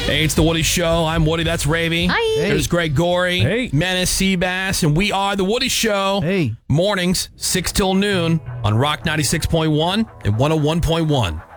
Hey, it's the Woody Show. I'm Woody. That's Ravy. Hi. Hey. There's Greg Gorey. Hey. Menace Seabass. And we are the Woody Show. Hey. Mornings, 6 till noon on Rock 96.1 and 101.1.